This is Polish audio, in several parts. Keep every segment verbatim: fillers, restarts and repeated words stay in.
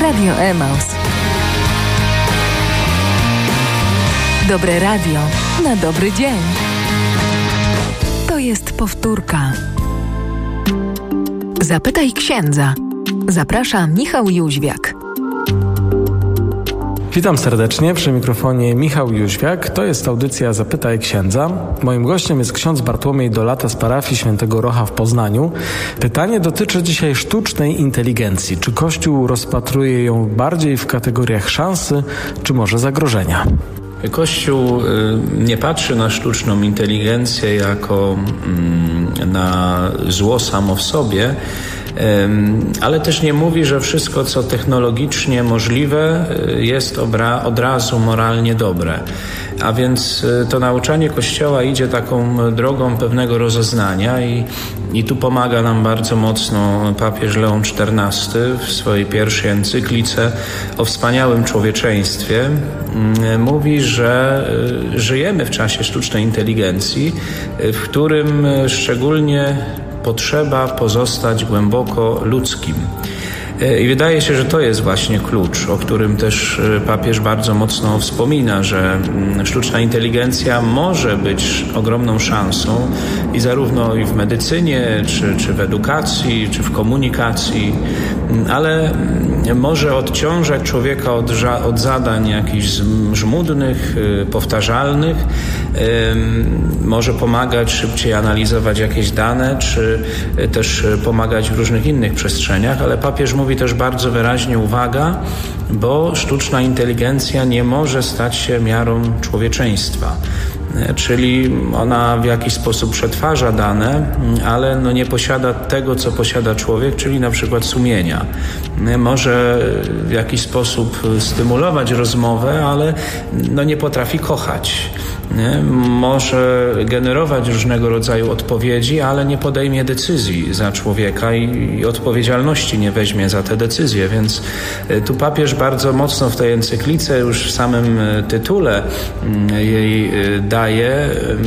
Radio Emaus. Dobre radio na dobry dzień. To jest powtórka. Zapytaj księdza. Zaprasza Michał Jóźwiak. Witam serdecznie, przy mikrofonie Michał Jóźwiak. To jest audycja Zapytaj księdza. Moim gościem jest ksiądz Bartłomiej Dolata z parafii Świętego Rocha w Poznaniu. Pytanie dotyczy dzisiaj sztucznej inteligencji. Czy Kościół rozpatruje ją bardziej w kategoriach szansy, czy może zagrożenia? Kościół nie patrzy na sztuczną inteligencję jako na zło samo w sobie, ale też nie mówi, że wszystko, co technologicznie możliwe, jest obra- od razu moralnie dobre. A więc to nauczanie Kościoła idzie taką drogą pewnego rozeznania i, i tu pomaga nam bardzo mocno papież Leon czternasty w swojej pierwszej encyklice o wspaniałym człowieczeństwie. Mówi, że żyjemy w czasie sztucznej inteligencji, w którym szczególnie potrzeba pozostać głęboko ludzkim. I wydaje się, że to jest właśnie klucz, o którym też papież bardzo mocno wspomina, że sztuczna inteligencja może być ogromną szansą i zarówno i w medycynie, czy, czy w edukacji, czy w komunikacji, ale może odciążać człowieka od, ża- od zadań jakichś żmudnych, powtarzalnych, może pomagać szybciej analizować jakieś dane, czy też pomagać w różnych innych przestrzeniach, ale papież mówi też bardzo wyraźnie uwaga, bo sztuczna inteligencja nie może stać się miarą człowieczeństwa. Czyli ona w jakiś sposób przetwarza dane, ale no nie posiada tego, co posiada człowiek, czyli na przykład sumienia. Może w jakiś sposób stymulować rozmowę, ale no nie potrafi kochać. Nie? Może generować różnego rodzaju odpowiedzi, ale nie podejmie decyzji za człowieka i, i odpowiedzialności nie weźmie za te decyzje, więc tu papież bardzo mocno w tej encyklice, już w samym tytule jej daje,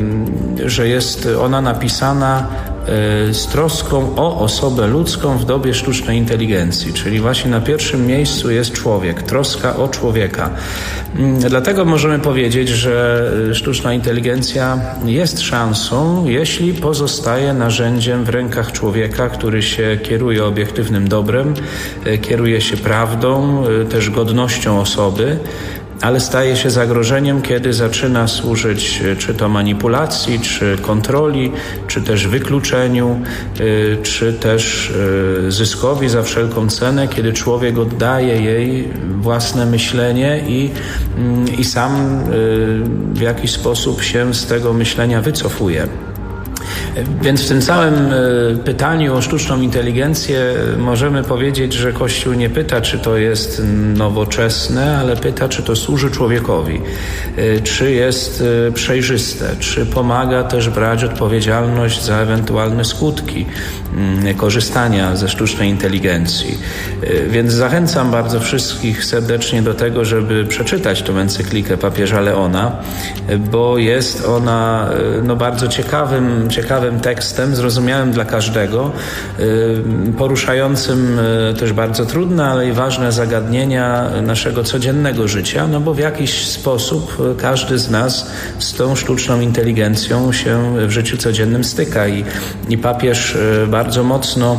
że jest ona napisana z troską o osobę ludzką w dobie sztucznej inteligencji, czyli właśnie na pierwszym miejscu jest człowiek, troska o człowieka. Dlatego możemy powiedzieć, że sztuczna inteligencja jest szansą, jeśli pozostaje narzędziem w rękach człowieka, który się kieruje obiektywnym dobrem, kieruje się prawdą, też godnością osoby, ale staje się zagrożeniem, kiedy zaczyna służyć czy to manipulacji, czy kontroli, czy też wykluczeniu, czy też zyskowi za wszelką cenę, kiedy człowiek oddaje jej własne myślenie i, i sam w jakiś sposób się z tego myślenia wycofuje. Więc w tym całym pytaniu o sztuczną inteligencję możemy powiedzieć, że Kościół nie pyta, czy to jest nowoczesne, ale pyta, czy to służy człowiekowi, czy jest przejrzyste, czy pomaga też brać odpowiedzialność za ewentualne skutki korzystania ze sztucznej inteligencji. Więc zachęcam bardzo wszystkich serdecznie do tego, żeby przeczytać tę encyklikę papieża Leona, bo jest ona no, bardzo ciekawym, ciekawym tekstem, zrozumiałym dla każdego, poruszającym też bardzo trudne, ale i ważne zagadnienia naszego codziennego życia, no bo w jakiś sposób każdy z nas z tą sztuczną inteligencją się w życiu codziennym styka i, i papież bardzo mocno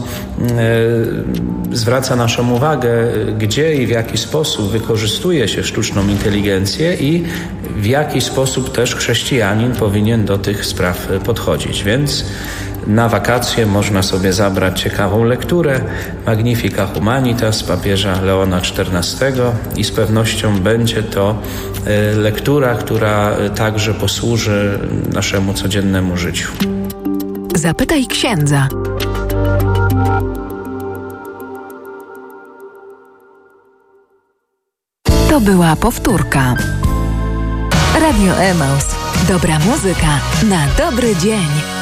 zwraca naszą uwagę, gdzie i w jaki sposób wykorzystuje się sztuczną inteligencję i w jaki sposób też chrześcijanin powinien do tych spraw podchodzić. Więc na wakacje można sobie zabrać ciekawą lekturę Magnifica Humanitas papieża Leona czternastego i z pewnością będzie to lektura, która także posłuży naszemu codziennemu życiu. Zapytaj księdza. To była powtórka. Radio Emaus. Dobra muzyka na dobry dzień.